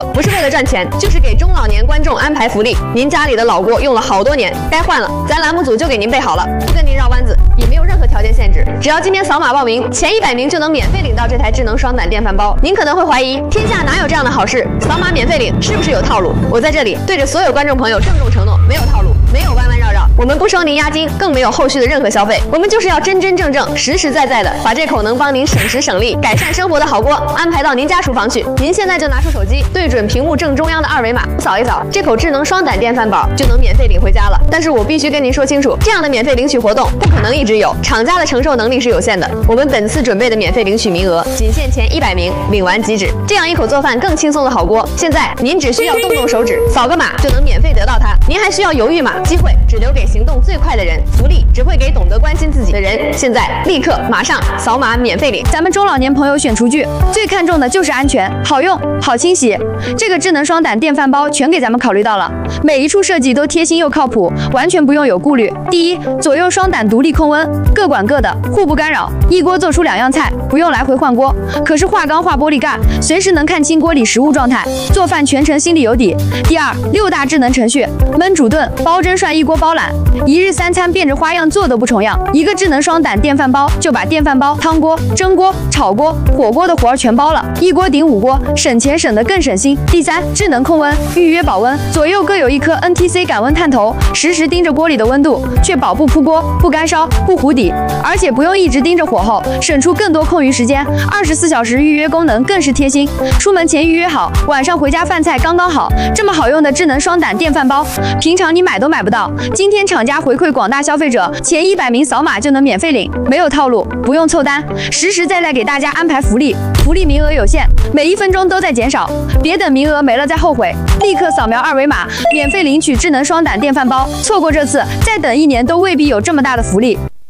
不是为了赚钱，就是给中老年观众安排福利。您家里的老锅用了好多年，该换了，咱栏目组就给您备好了，不跟您绕弯子，也没有任何条件限制，只要今天扫码报名，前100名就能免费领到这台智能双胆电饭煲。您可能会怀疑，天下哪有这样的好事？扫码免费领是不是有套路？我在这里对着所有观众朋友郑重承诺，没有套路，没有弯弯绕绕，我们不收您押金，更没有后续的任何消费，我们就是要真真正正、实实在在的把这口能帮您省时省力、改善生活的好锅安排到您家厨房去。您现在就拿出手机，对准屏幕正中央的2维码，扫一扫，这口智能双胆电饭煲就能免费领回家了。但是我必须跟您说清楚，这样的免费领取活动不可能一直有，厂家的承受能力是有限的。我们本次准备的免费领取名额仅限前100名，领完即止。这样一口做饭更轻松的好锅，现在您只需要动动手指，扫个码就能免费得到它。您还需要犹豫吗？机会只留给行动最快的人，福利只会给懂得关心自己的人。现在立刻马上扫码免费领。 咱们中老年朋友选厨具最看重的就是安全、好用、好清洗。这个智能双胆电饭煲全给咱们考虑到了，每一处设计都贴心又靠谱，完全不用有顾虑。第一，左右双胆独立控温，各管各的，互不干扰，一锅做出2样菜，不用来回换锅。可是化钢化玻璃盖，随时能看清锅里食物状态，做饭全程心里有底。第二，6大智能程序，焖煮炖、煲蒸涮一锅包揽，一日3餐变着花样做都不重样。一个智能双胆电饭煲就把电饭煲、汤锅、蒸锅、炒锅、火锅的活儿全包了，一锅顶5锅，省钱省得更省心。第三，智能控温，预约保温，左右各有一颗 NTC 感温探头，实时盯着锅里的温度，确保不扑锅、不干烧、不糊底，而且不用一直盯着火候，省出更多空余时间。24小时预约功能更是贴心，出门前预约好，晚上回家饭菜刚刚好。这么好用的智能双胆电饭煲，平常你买都买不到。今天厂家回馈广大消费者，前100名扫码就能免费领，没有套路，不用凑单，实实在在给大家安排福利。福利名额有限，每1分钟都在减少，别等名额没了再后悔，立刻扫描2维码，免费领取智能双胆电饭煲。错过这次，再等1年都未必有这么大的福利。